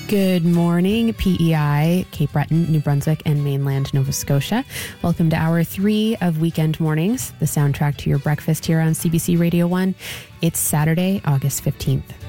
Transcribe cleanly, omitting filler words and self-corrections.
Good morning, PEI, Cape Breton, New Brunswick, and mainland Nova Scotia. Welcome to Hour 3 of Weekend Mornings, the soundtrack to your breakfast here on CBC Radio 1. It's Saturday, August 15th.